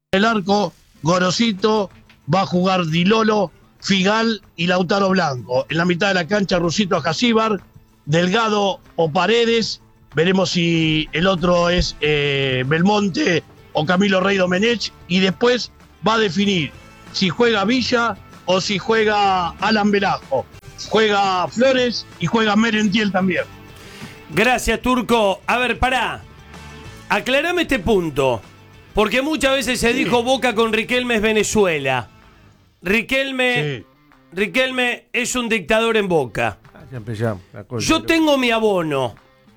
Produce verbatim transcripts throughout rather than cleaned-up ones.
el arco, Gorosito, va a jugar Di Lolo, Figal y Lautaro Blanco. En la mitad de la cancha, Rusito Ajacíbar, Delgado o Paredes. Veremos si el otro es eh, Belmonte o Camilo Rey Domenech. Y después va a definir si juega Villa o si juega Alan Velasco. Juega Flores y juega Merentiel también. Gracias, Turco. A ver, pará. Aclarame este punto. Porque muchas veces se sí. dijo Boca con Riquelme es Venezuela. Riquelme, sí. Riquelme es un dictador en Boca. Yo tengo mi abono.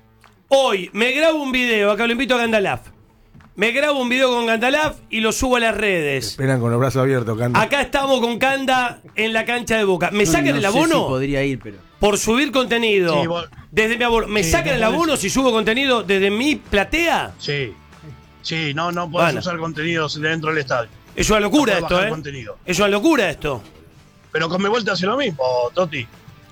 Hoy me grabo un video, acá lo invito a Gandalaf. Me grabo un video con Gandalaf y lo subo a las redes. Esperan con los brazos abiertos, Canda. Acá estamos con Canda en la cancha de Boca. ¿Me no, sacan no el abono? Sé si podría ir, pero... Por subir contenido. Sí, vos... Desde mi abono. ¿Me sí, sacan el abono si subo contenido desde mi platea? Sí. Sí, no, no podés bueno. usar contenidos dentro del estadio. Es una locura no esto, ¿eh? Contenido. Es una locura esto. Pero Conmebol te hace lo mismo, Toti.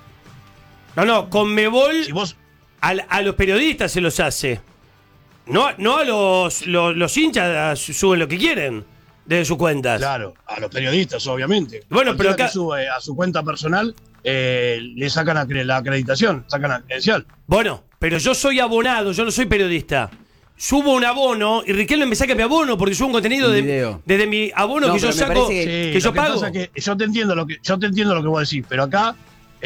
No, no, Conmebol si vos... a, a los periodistas se los hace. No, no a los, los, los hinchas suben lo que quieren desde sus cuentas. Claro, a los periodistas, obviamente. Bueno, pero acá... que sube a su cuenta personal, eh, le sacan la acreditación, sacan la credencial. Bueno, pero yo soy abonado, yo no soy periodista. Subo un abono y Riquelme me saca mi abono porque subo un contenido un de, desde mi abono no, que yo saco, que, sí, que yo que pago. Pasa que yo te entiendo lo que yo te entiendo lo que vos decís, pero acá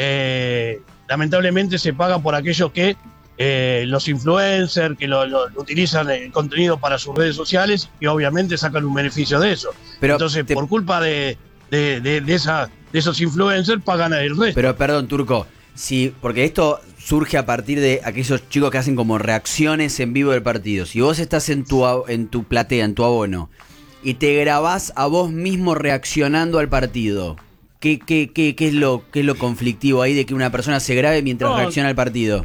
eh, lamentablemente se paga por aquellos que eh, los influencers que lo, lo, lo utilizan el contenido para sus redes sociales y obviamente sacan un beneficio de eso. Pero entonces te... por culpa de de, de, de, esa, de esos influencers pagan el resto. Pero perdón, Turco, sí, porque esto surge a partir de aquellos chicos que hacen como reacciones en vivo del partido. Si vos estás en tu, en tu platea, en tu abono, y te grabás a vos mismo reaccionando al partido, ¿qué, qué, qué, qué, es, lo, qué es lo conflictivo ahí de que una persona se grabe mientras no, reacciona al partido?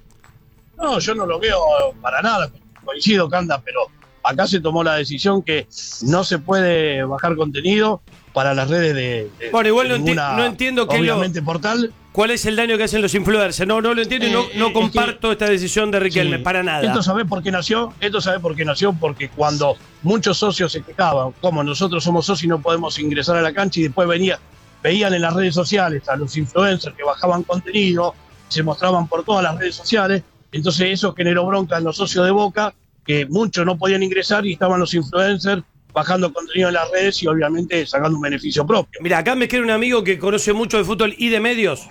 No, yo no lo veo para nada. Coincido, Canda, pero acá se tomó la decisión que no se puede bajar contenido para las redes de, de bueno, igual de ninguna, no, enti- no entiendo qué obviamente lo, portal. ¿Cuál es el daño que hacen los influencers? No, no lo entiendo eh, y no, no comparto que, esta decisión de Riquelme, sí, para nada. Esto sabe por qué nació, esto sabe por qué nació, porque cuando muchos socios se quejaban, como nosotros somos socios y no podemos ingresar a la cancha, y después venía, veían en las redes sociales a los influencers que bajaban contenido, se mostraban por todas las redes sociales, entonces eso generó bronca en los socios de Boca, que muchos no podían ingresar y estaban los influencers bajando contenido en las redes y obviamente sacando un beneficio propio. Mira, acá me escribe un amigo que conoce mucho de fútbol y de medios.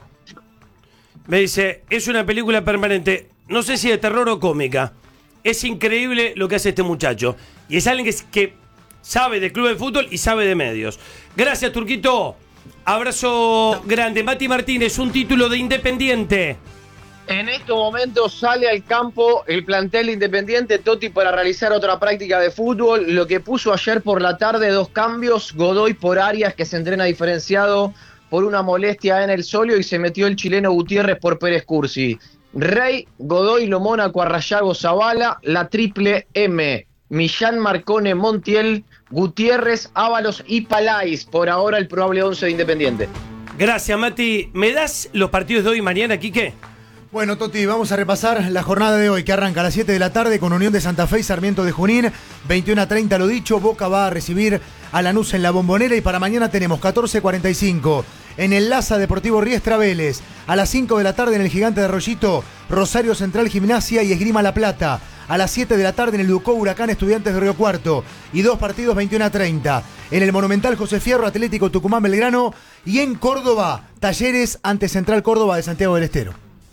Me dice, es una película permanente, no sé si de terror o cómica. Es increíble lo que hace este muchacho. Y es alguien que, que sabe de club de fútbol y sabe de medios. Gracias, Turquito. Abrazo grande. Mati Martínez, un título de Independiente. En estos momentos sale al campo el plantel Independiente, Totti, para realizar otra práctica de fútbol. Lo que puso ayer por la tarde, dos cambios. Godoy por Arias, que se entrena diferenciado por una molestia en el solio, y se metió el chileno Gutiérrez por Pérez Cursi. Rey, Godoy, Lo Mónaco, Arrayago, Zavala, la triple M. Millán, Marcone, Montiel, Gutiérrez, Ábalos y Palais. Por ahora el probable once de Independiente. Gracias, Mati. ¿Me das los partidos de hoy y mañana, Quique? Bueno, Toti, vamos a repasar la jornada de hoy, que arranca a las siete de la tarde con Unión de Santa Fe y Sarmiento de Junín. veintiuno a treinta, lo dicho, Boca va a recibir a Lanús en la Bombonera, y para mañana tenemos catorce cuarenta y cinco en el Laza Deportivo Riestra Vélez. A las cinco de la tarde en el Gigante de Arroyito, Rosario Central Gimnasia y Esgrima La Plata. A las siete de la tarde en el Ducó Huracán Estudiantes de Río Cuarto. Y dos partidos veintiuno a treinta. En el Monumental José Fierro, Atlético Tucumán Belgrano. Y en Córdoba, Talleres ante Central Córdoba de Santiago del Estero.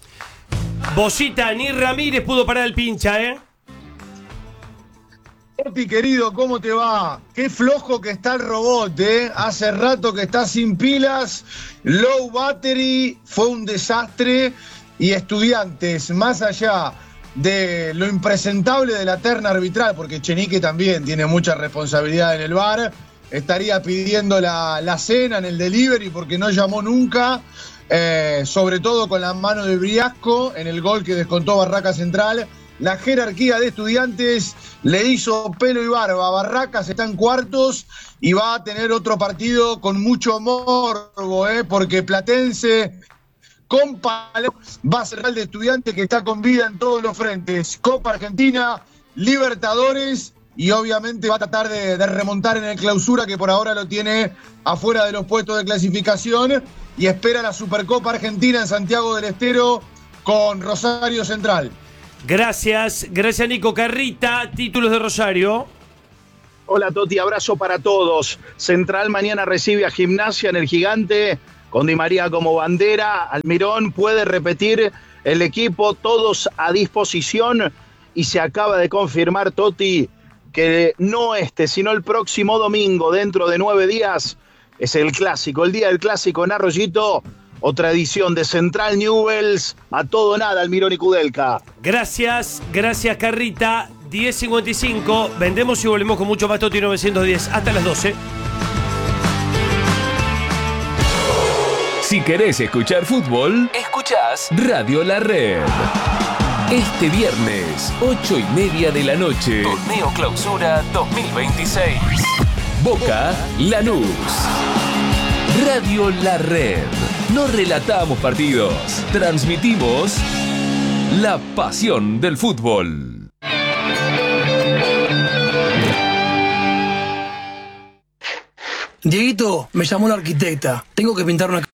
Bocita, ni Ramírez pudo parar el pincha, ¿eh? Toti, querido, ¿cómo te va? Qué flojo que está el robot, ¿eh? Hace rato que está sin pilas, low battery, fue un desastre. Y Estudiantes, más allá de lo impresentable de la terna arbitral, porque Chenique también tiene mucha responsabilidad en el V A R, estaría pidiendo la, la cena en el delivery porque no llamó nunca. Eh, sobre todo con la mano de Briasco en el gol que descontó Barraca Central. La jerarquía de Estudiantes le hizo pelo y barba. Barracas está en cuartos y va a tener otro partido con mucho morbo, eh, porque Platense con Palermo va a ser el de Estudiantes, que está con vida en todos los frentes. Copa Argentina, Libertadores y obviamente va a tratar de, de remontar en el Clausura, que por ahora lo tiene afuera de los puestos de clasificación, y espera la Supercopa Argentina en Santiago del Estero con Rosario Central. Gracias, gracias Nico. Carrita, títulos de Rosario. Hola Toti, abrazo para todos. Central mañana recibe a Gimnasia en el Gigante, con Di María como bandera. Almirón puede repetir el equipo, todos a disposición, y se acaba de confirmar, Toti, que no este, sino el próximo domingo, dentro de nueve días, es el clásico, el día del clásico en Arroyito, otra edición de Central Newells, a todo nada, Almirón y Kudelka. Gracias, gracias Carrita. diez cincuenta y cinco, vendemos y volvemos con mucho más Toti novecientos diez, hasta las doce. Si querés escuchar fútbol, escuchás Radio La Red. Este viernes, ocho y media de la noche. Torneo Clausura dos mil veintiséis. Boca Lanús. Radio La Red. No relatamos partidos, transmitimos la pasión del fútbol. Dieguito, me llamó la arquitecta. Tengo que pintar una